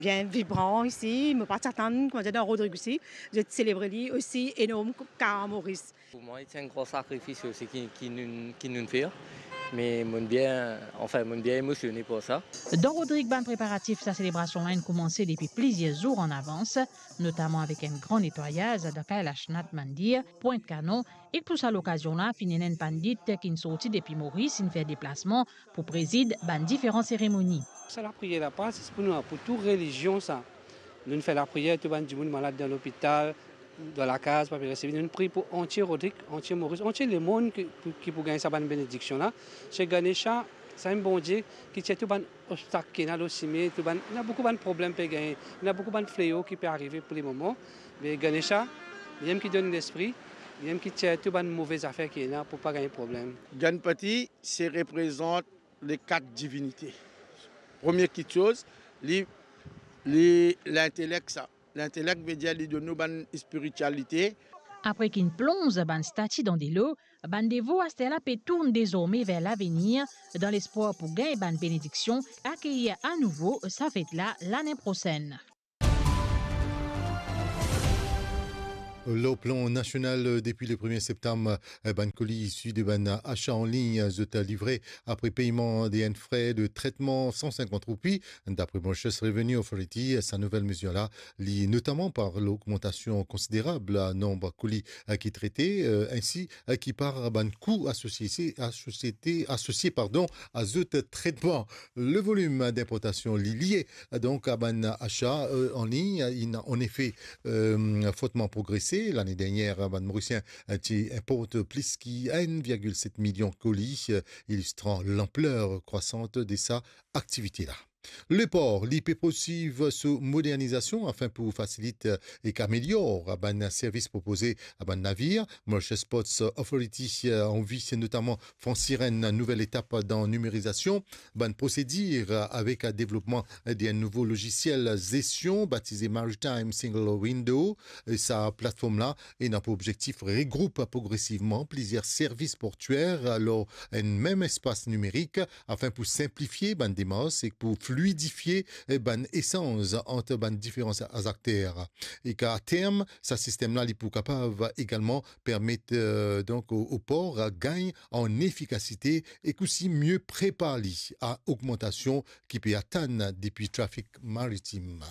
Bien vibrant ici, me pas attendre quand j'étais dans Rodrigue aussi, je célèbre lui aussi énorme car Maurice. Pour moi, c'est un gros sacrifice aussi qui nous fait. Mais mon bien, enfin, mon bien émotionné pour ça. Dans Rodrigue, ban préparatif, sa célébration a commencé depuis plusieurs jours en avance, notamment avec un grand nettoyage de Kailash Nat Mandir, Pointe-Canon, et pour cette occasion-là, Finenen Pandit, qui est sorti depuis Maurice, il fait déplacement pour présider différentes cérémonies. Ça, la prière, la passe, c'est pour nous, pour toute religion, ça. Nous faisons la prière, tout le monde malade dans l'hôpital, dans la case, pas recevoir. Nous prions pour entier Rodrigue, entier Maurice, entier le monde qui pour gagner sa bonne bénédiction là. Chez Ganesha, c'est un bon Dieu qui tient tout le obstacle qui est aussi, il y a beaucoup de problèmes pour gagner, il y a beaucoup de fléaux qui peuvent arriver pour les moments. Mais Ganesha, il aime qui donne l'esprit, il aime qui tient tout les mauvaises affaires qui est là pour pas gagner de problème. Ganpati, c'est représente les 4 divinités. Première chose, l'intellect, ça. L'intellect veut dire qu'il donne une spiritualité. Après qu'il plonge ban statue dans des lots, ban dévot Astella peut tourne désormais vers l'avenir dans l'espoir pour gagner ban bénédiction, accueillir à nouveau sa fête là l'année prochaine. Le plan national depuis le 1er septembre, ban colis issu de ban achat en ligne est livré après paiement des frais de traitement 150 roupies. D'après Mauritius Revenue Authority, sa nouvelle mesure-là liée notamment par l'augmentation considérable à nombre de colis qui traités, ainsi qui par ban coût associé à ce traitement. Le volume d'importation lié donc à ban achat en ligne, il a en effet fortement progressé. L'année dernière, Ban Mauricien importe plus de 1,7 million de colis, illustrant l'ampleur croissante de sa activité-là. Le port, l'IP poursuivre sa modernisation afin pour faciliter et qu'améliorer ban service proposé à ban navire. Mauritius Ports Authority envie notamment franchir une nouvelle étape dans la numérisation, ban procédure avec un développement d'un nouveau logiciel gestion baptisé Maritime Single Window. Et sa plateforme-là est pour objectif regroupe progressivement plusieurs services portuaires alors un même espace numérique afin pour simplifier ban démarches et pour fluidifier ban essence entre ban différents acteurs et qu'à terme ce système-là est pour capable également permettre donc au port à gagner en efficacité et aussi mieux préparer à augmentation qui peut atteindre depuis trafic maritime.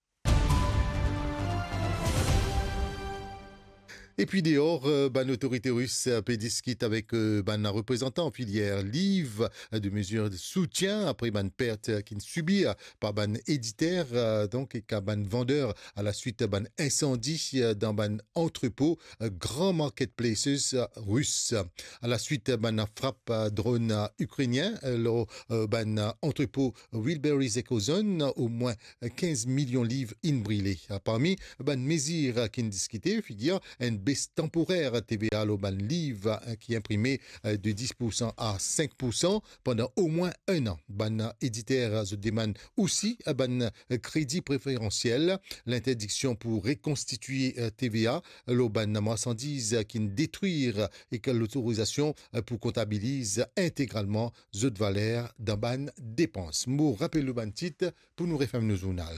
Et puis dehors, ban autorité russe peut discuter avec ban représentant filière livre de mesures de soutien après ban perte qu'il subit par ban éditeur donc et ban vendeur à la suite ban incendie dans ban entrepôt grand marketplaces russe à la suite ban frappe drone ukrainien le ban entrepôt Wilburys Ecozone au moins 15 millions de livres inbrûlés parmi ban mesures qui discuté figure une baisse temporaire TVA au ban livre qui est imprimé de 10% à 5% pendant au moins un an. Ban éditeur se demande aussi un ban crédit préférentiel, l'interdiction pour reconstituer TVA, le ban marchandises qui détruire et que l'autorisation pour comptabiliser intégralement cette valeur d'un ban dépense. Mot rappel le ban titre pour nous référer nos journal.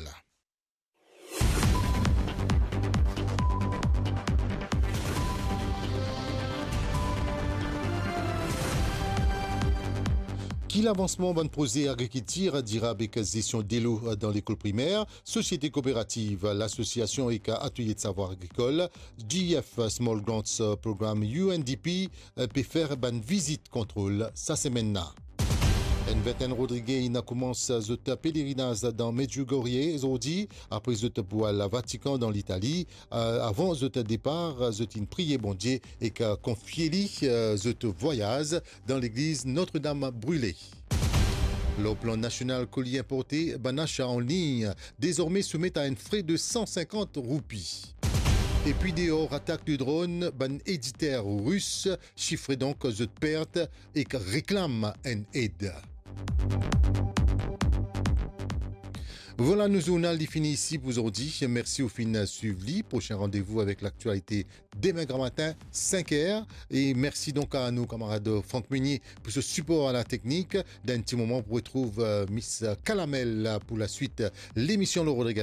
L'avancement ban projet agriculture dira avec gestion de l'eau dans l'école primaire, société coopérative, l'association et atelier de savoir agricole, GF Small Grants Programme UNDP peut faire ban visite contrôle ça semaine-là. Enveten Rodriguez commence ce pèlerinage dans Medjugorje aujourd'hui, après ce pour le Vatican dans l'Italie. Avant ce départ, ce prié bon Dieu et qu'a confié ce voyage dans l'église Notre-Dame brûlée. Le plan national colis importé, ban achat en ligne, désormais soumet à un frais de 150 roupies. Et puis dehors, attaque de drone, ban éditeur russe, chiffre donc cette perte et réclame une aide. Voilà, nous on fini ici pour aujourd'hui. Merci au fin suivi. Prochain rendez-vous avec l'actualité demain grand matin, 5h. Et merci donc à nos camarades Franck Meunier pour ce support à la technique. D'un petit moment, on retrouve Miss Calamel pour la suite l'émission Le Rodriguez.